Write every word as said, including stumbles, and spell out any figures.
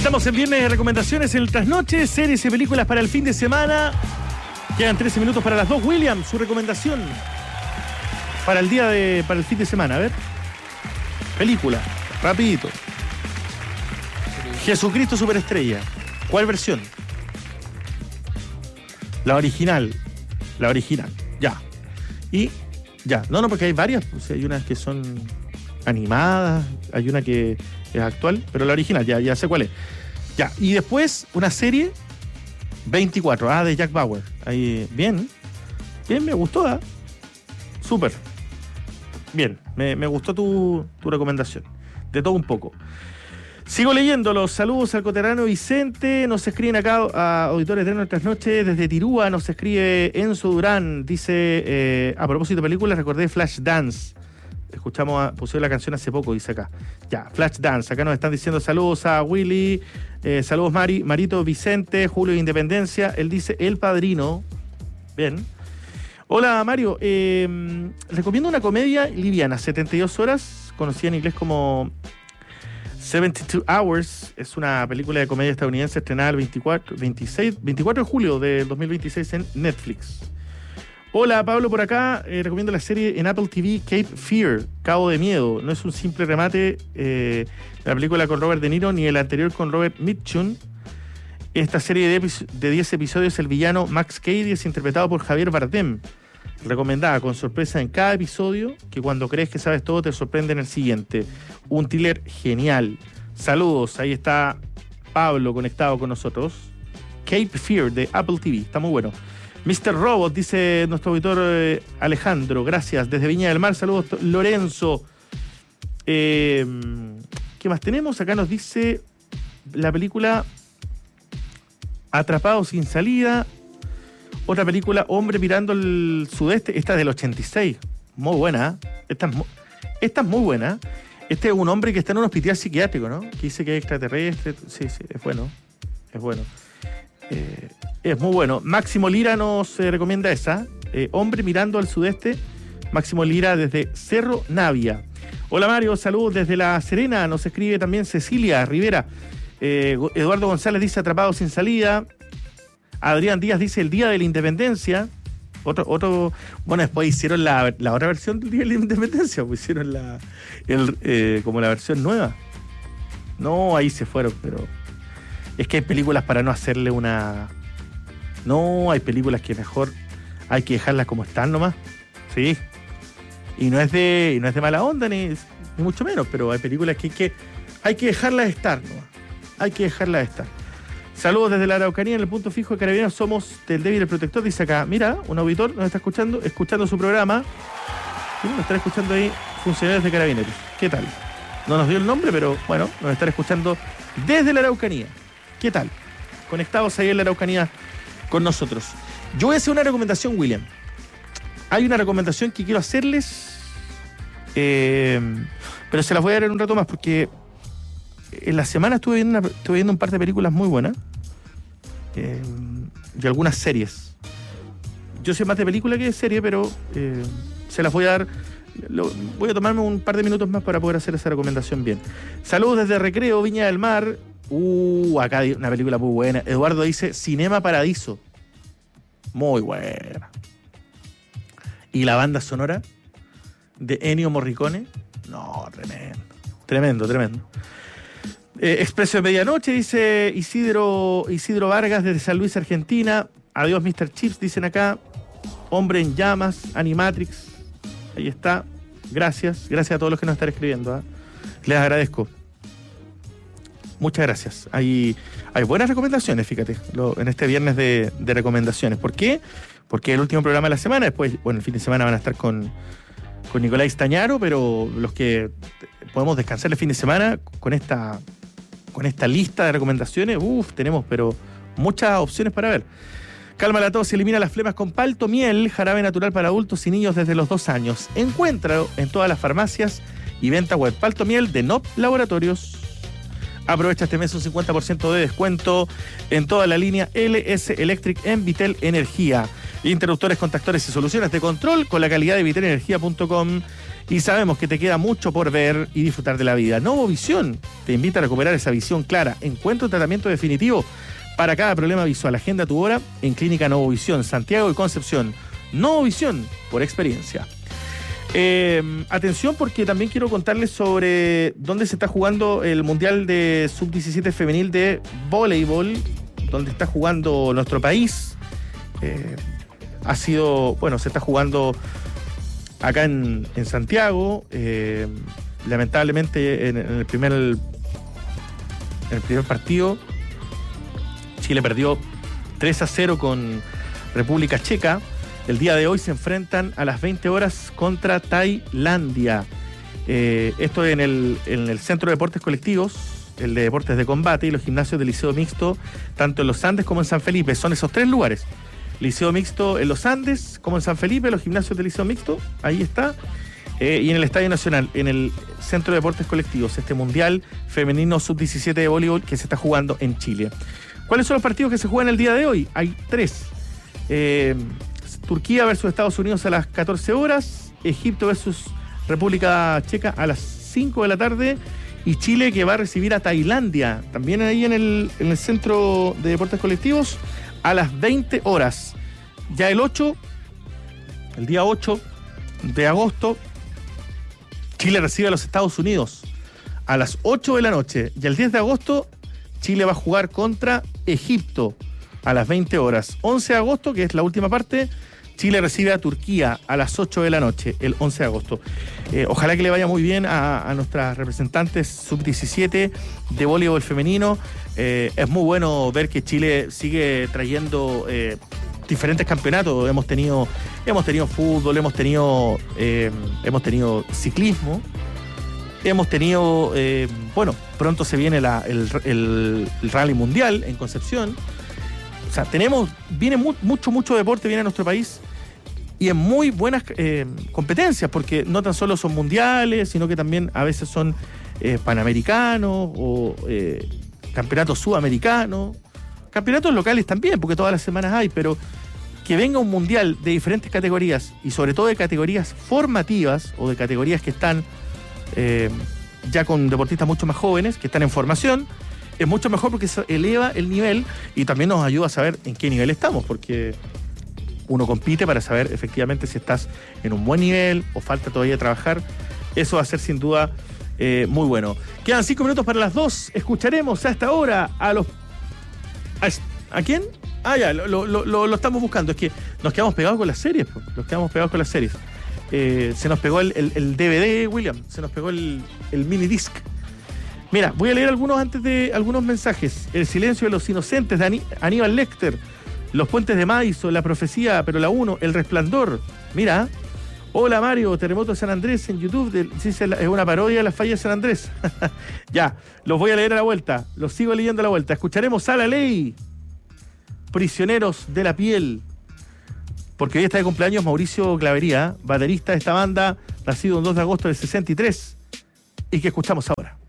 Estamos en viernes de recomendaciones en el trasnoche, series y películas para el fin de semana. Quedan trece minutos para las dos. William, su recomendación para el día de, para el fin de semana, a ver. Película, rapidito. Jesucristo Superestrella. ¿Cuál versión? La original. La original, ya. Y ya. No, no, porque hay varias. Pues, hay unas que son animadas, hay una que es actual, pero la original, ya, ya sé cuál es. Ya, y después una serie veinticuatro, ah, de Jack Bauer. Ahí, bien, bien, me gustó, ¿eh? Súper. Bien, me, me gustó tu, tu recomendación. De todo un poco. Sigo leyendo los saludos al coterrano Vicente. Nos escriben acá a Auditores de Nuestras Noches desde Tirúa. Nos escribe Enzo Durán. Dice, eh, a propósito de películas, recordé Flashdance. Escuchamos, a, pusieron la canción hace poco, dice acá. Ya, Flashdance. Acá nos están diciendo saludos a Willy, eh, saludos Mari, Marito Vicente, Julio de Independencia. Él dice El Padrino. Bien. Hola Mario, eh, recomiendo una comedia liviana, setenta y dos horas, conocida en inglés como setenta y dos hours. Es una película de comedia estadounidense estrenada el veinticuatro, veintiséis, veinticuatro de julio de dos mil veintiséis en Netflix. Hola, Pablo por acá. Eh, recomiendo la serie en Apple T V, Cape Fear, Cabo de Miedo. No es un simple remate eh, de la película con Robert De Niro ni el anterior con Robert Mitchum. Esta serie de, epi- de diez episodios, el villano Max Cady es interpretado por Javier Bardem. Recomendada con sorpresa en cada episodio, que cuando crees que sabes todo te sorprende en el siguiente. Un thriller genial. Saludos, ahí está Pablo conectado con nosotros. Cape Fear de Apple T V, está muy bueno. mister Robot, dice nuestro auditor eh, Alejandro, gracias. Desde Viña del Mar, saludos Lorenzo. Eh, ¿Qué más tenemos? Acá nos dice la película Atrapado sin salida. Otra película, Hombre mirando el sudeste. Esta es del ochenta y seis. Muy buena. ¿eh? Esta, es muy, esta es muy buena. Este es un hombre que está en un hospital psiquiátrico, ¿no? Que dice que es extraterrestre. Sí, sí, es bueno. Es bueno. Eh, es muy bueno. Máximo Lira nos eh, recomienda esa. Eh, Hombre mirando al sudeste. Máximo Lira desde Cerro Navia. Hola Mario, saludos desde La Serena. Nos escribe también Cecilia Rivera. Eh, Eduardo González dice Atrapado sin salida. Adrián Díaz dice El Día de la Independencia. Otro, otro, bueno, después hicieron la, la otra versión del Día de la Independencia, pues hicieron la el, eh, como la versión nueva. No, ahí se fueron, pero es que hay películas para no hacerle una. No, hay películas que mejor hay que dejarlas como están nomás. Sí. Y no es de, y no es de mala onda, ni, ni mucho menos, pero hay películas que hay que, hay que dejarlas estar nomás. Hay que dejarlas estar. Saludos desde la Araucanía, en el punto fijo de Carabineros. Somos del débil el protector. Dice acá, mira, un auditor nos está escuchando, escuchando su programa. Sí, nos están escuchando ahí funcionarios de Carabineros. ¿Qué tal? No nos dio el nombre, pero bueno, nos están escuchando desde la Araucanía. ¿Qué tal? Conectados ahí en la Araucanía con nosotros. Yo voy a hacer una recomendación, William. Hay una recomendación que quiero hacerles, eh, pero se las voy a dar en un rato más porque en la semana estuve viendo, una, estuve viendo un par de películas muy buenas eh, y algunas series. Yo soy más de película que de serie, pero eh, se las voy a dar. Lo, voy a tomarme un par de minutos más para poder hacer esa recomendación bien. Saludos desde Recreo, Viña del Mar. Uh, acá hay una película muy buena. Eduardo dice Cinema Paradiso. Muy buena. Y la banda sonora de Ennio Morricone. No, tremendo. Tremendo, tremendo. Eh, Expreso de Medianoche, dice Isidro, Isidro Vargas desde San Luis, Argentina. Adiós, mister Chips, dicen acá. Hombre en Llamas, Animatrix. Ahí está. Gracias. Gracias a todos los que nos están escribiendo. ¿eh? Les agradezco. Muchas gracias. Hay, hay buenas recomendaciones, fíjate, lo, en este viernes de, de recomendaciones. ¿Por qué? Porque es el último programa de la semana. Después, bueno, el fin de semana van a estar con, con Nicolás Tañaro, pero los que podemos descansar el fin de semana con esta, con esta lista de recomendaciones, uff, tenemos, pero muchas opciones para ver. Calma la tos, elimina las flemas con Palto Miel, jarabe natural para adultos y niños desde los dos años. Encuéntralo en todas las farmacias y venta web. Palto Miel de N O P Laboratorios. Aprovecha este mes un cincuenta por ciento de descuento en toda la línea L S Electric en Vitel Energía. Interruptores, contactores y soluciones de control con la calidad de vital energía punto com. Y sabemos que te queda mucho por ver y disfrutar de la vida. Novovisión te invita a recuperar esa visión clara. Encuentra un tratamiento definitivo para cada problema visual. Agenda tu hora en Clínica Novovisión, Santiago y Concepción. Novovisión por experiencia. Eh, atención, porque también quiero contarles sobre dónde se está jugando el Mundial de sub diecisiete femenil de voleibol, donde está jugando nuestro país. Eh, ha sido, bueno, se está jugando acá en, en Santiago. Eh, lamentablemente en, en el primer en el primer partido Chile perdió tres a cero con República Checa. El día de hoy se enfrentan a las veinte horas contra Tailandia. Eh, esto en el, en el Centro de Deportes Colectivos, el de Deportes de Combate y los gimnasios del Liceo Mixto, tanto en Los Andes como en San Felipe. Son esos tres lugares. Liceo Mixto en Los Andes, como en San Felipe, los gimnasios del Liceo Mixto, ahí está. Eh, y en el Estadio Nacional, en el Centro de Deportes Colectivos, este Mundial Femenino sub diecisiete de voleibol que se está jugando en Chile. ¿Cuáles son los partidos que se juegan el día de hoy? Hay tres. Eh, Turquía versus Estados Unidos a las catorce horas, Egipto versus República Checa a las cinco de la tarde y Chile que va a recibir a Tailandia, también ahí en el, en el Centro de Deportes Colectivos, a las veinte horas. Ya el ocho, el día ocho de agosto, Chile recibe a los Estados Unidos a las ocho de la noche y el diez de agosto Chile va a jugar contra Egipto a las veinte horas. once de agosto, que es la última parte, Chile recibe a Turquía a las ocho de la noche, el once de agosto. Eh, ojalá que le vaya muy bien a, a nuestras representantes sub diecisiete de voleibol femenino. Eh, es muy bueno ver que Chile sigue trayendo eh, diferentes campeonatos. Hemos tenido, hemos tenido fútbol, hemos tenido, eh, hemos tenido ciclismo, hemos tenido, eh, bueno, pronto se viene la, el, el, el rally mundial en Concepción. O sea, tenemos, viene mu- mucho, mucho deporte, viene a nuestro país y en muy buenas eh, competencias, porque no tan solo son mundiales, sino que también a veces son eh, panamericanos o eh, campeonatos sudamericanos, campeonatos locales también, porque todas las semanas hay, pero que venga un mundial de diferentes categorías y sobre todo de categorías formativas o de categorías que están eh, ya con deportistas mucho más jóvenes, que están en formación, es mucho mejor porque se eleva el nivel y también nos ayuda a saber en qué nivel estamos, porque uno compite para saber efectivamente si estás en un buen nivel o falta todavía trabajar. Eso va a ser sin duda eh, muy bueno. Quedan cinco minutos para las dos. Escucharemos a esta hora a los... ¿A, ¿a quién? Ah, ya, lo, lo, lo, lo estamos buscando. Es que nos quedamos pegados con las series, pues. Nos quedamos pegados con las series. Eh, se nos pegó el, el, el D V D, William. Se nos pegó el, el mini disc. Mira, voy a leer algunos antes de algunos mensajes. El silencio de los inocentes de Aní- Aníbal Lecter. Los puentes de Madison, La Profecía, pero la uno, El Resplandor. Mira. Hola Mario, Terremoto de San Andrés en YouTube. De, dice, es una parodia de las fallas de San Andrés. Ya, los voy a leer a la vuelta. Los sigo leyendo a la vuelta. Escucharemos a La Ley. Prisioneros de la Piel. Porque hoy está de cumpleaños Mauricio Clavería, baterista de esta banda, nacido el dos de agosto del sesenta y tres. Y que escuchamos ahora.